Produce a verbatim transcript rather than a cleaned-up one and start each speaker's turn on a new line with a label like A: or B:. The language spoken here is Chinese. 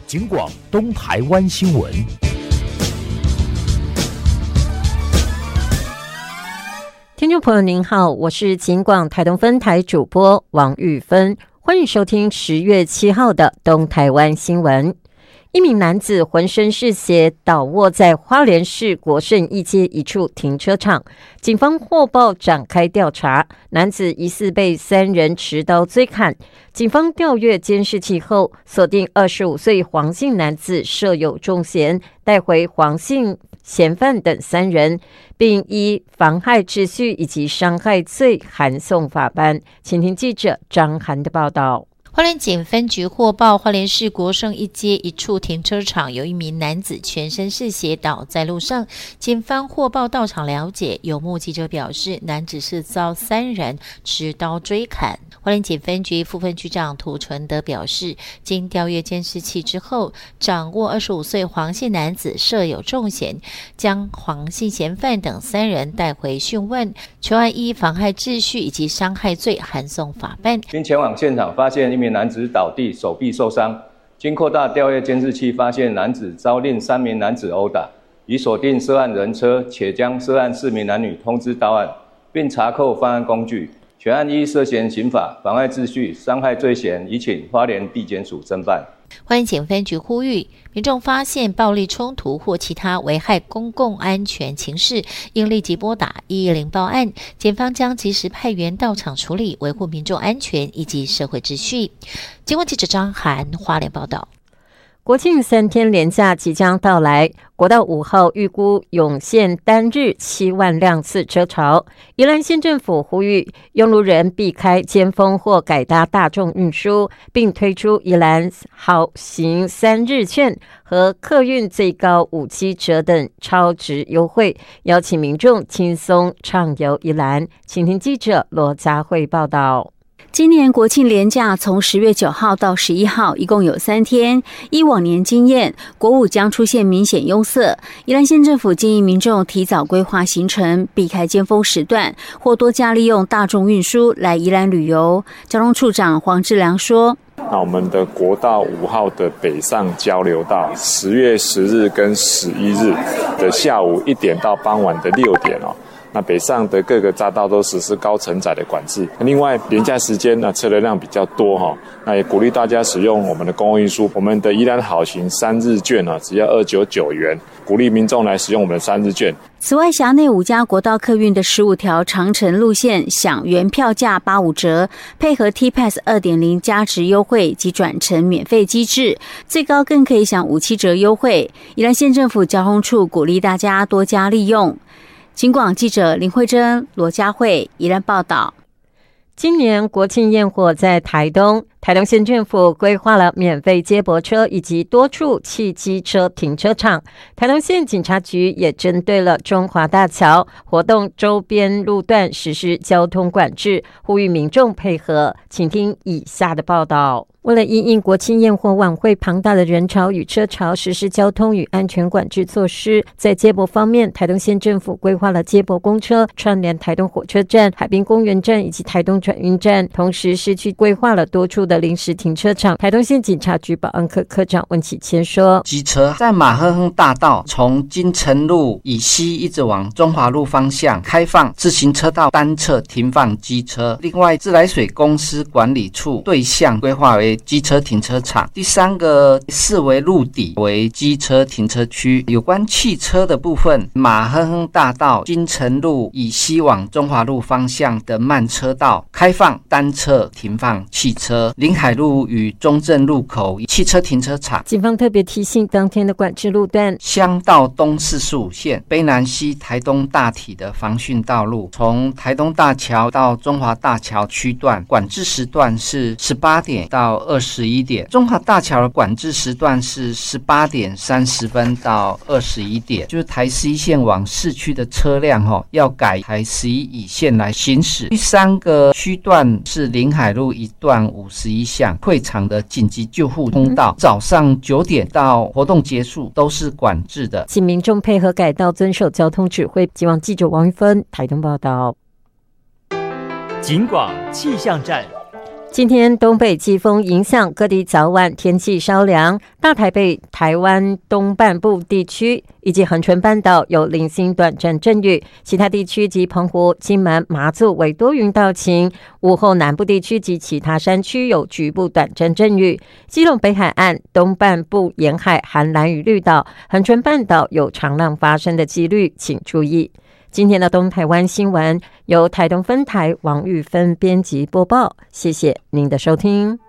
A: 警广东台湾新闻。
B: 听众朋友您好，我是警广台东分台主播王玉芬，欢迎收听十月七号的东台湾新闻。一名男子浑身是血倒卧在花莲市国盛一街一处停车场，警方获报展开调查，男子疑似被三人持刀追砍。警方调阅监视器后，锁定二十五岁黄姓男子设有重嫌，带回黄姓嫌犯等三人，并依妨害秩序以及伤害罪函送法办。请听记者张涵的报道。
C: 花莲警分局获报，花莲市国盛一街一处停车场有一名男子全身是血倒在路上。警方获报到场了解，有目击者表示，男子是遭三人持刀追砍。花莲警分局副分局长涂纯德表示，经调阅监视器之后，掌握二十五岁黄姓男子设有重嫌，将黄姓嫌犯等三人带回讯问，求案依妨害秩序以及伤害罪函送法办。
D: 并前往现场发现一名男子倒地，手臂受伤。经扩大调阅监视器，发现男子遭另三名男子殴打，已锁定涉案人车，且将涉案四名男女通知到案，并查扣犯案工具。全案依涉嫌刑法、妨碍秩序、伤害罪嫌，已请花莲地检署侦办。
C: 花莲警分局呼吁民众发现暴力冲突或其他危害公共安全情事，应立即拨打一一零报案，检方将及时派员到场处理，维护民众安全以及社会秩序。警广记者张涵花莲报道。
B: 国庆三天连假即将到来，国道五号预估涌现单日七万辆次车潮。宜兰县政府呼吁用路人避开尖峰或改搭大众运输，并推出宜兰好行三日券和客运最高五七折等超值优惠，邀请民众轻松畅游宜兰。请听记者罗佳慧报道。
E: 今年国庆连假从十月九号到十一号，一共有三天。依往年经验，国五将出现明显拥塞。宜兰县政府建议民众提早规划行程，避开尖峰时段，或多加利用大众运输来宜兰旅游。交通处长黄志良说：
F: 那我们的国道五号的北上交流道，十月十日跟十一日的下午一点到傍晚的六点哦。那北上的各个匝道都实施高承载的管制。另外，连假时间呢，车流量比较多哈，那也鼓励大家使用我们的公共运输。我们的宜兰好行三日券呢，只要二百九十九元，鼓励民众来使用我们的三日券。
E: 此外，辖内五家国道客运的十五条长程路线享原票价八五折，配合 T-Pass 二点零 加值优惠及转乘免费机制，最高更可以享五七折优惠。宜兰县政府交通处鼓励大家多加利用。警广记者林慧珍、罗佳慧宜兰报道。
B: 今年国庆焰火在台东，台东县政府规划了免费接驳车以及多处汽机车停车场。台东县警察局也针对了中华大桥活动周边路段实施交通管制，呼吁民众配合。请听以下的报道。为了因应国庆焰火晚会庞大的人潮与车潮，实施交通与安全管制措施。在接驳方面，台东县政府规划了接驳公车串联台东火车站、海滨公园站以及台东转运站，同时市区规划了多处的临时停车场。台东县警察局保安科科长温启谦说：
G: 机车在马亨亨大道从金城路以西一直往中华路方向开放自行车道单侧停放机车。另外，自来水公司管理处对象规划为机车停车场。第三个四维路底为机车停车区。有关汽车的部分，马亨亨大道金城路以西往中华路方向的慢车道开放单侧停放汽车。临海路与中正路口汽车停车场。
B: 警方特别提醒，当天的管制路段：
G: 乡道东四十五线、卑南溪台东大体的防汛道路，从台东大桥到中华大桥区段，管制时段是十八点到二十一点；中华大桥的管制时段是十八点三十分到二十一点。就是台十一线往市区的车辆哦，要改台十一乙线来行驶。第三个区段是临海路一段五十一巷会场的紧急救护通道，早上九点到活动结束都是管制的，
B: 请民众配合改道，遵守交通指挥。警广记者王玉芬台东报道。
A: 警广气象站。
B: 今天东北季风影响，各地早晚天气稍凉，大台北、台湾东半部地区以及恒春半岛有零星短暂阵雨，其他地区及澎湖、金门、马祖为多云到晴。午后南部地区及其他山区有局部短暂阵雨。基隆北海岸东半部沿海含兰屿绿岛、恒春半岛有长浪发生的几率，请注意。今天的东台湾新闻由台东分台王玉芬编辑播报，谢谢您的收听。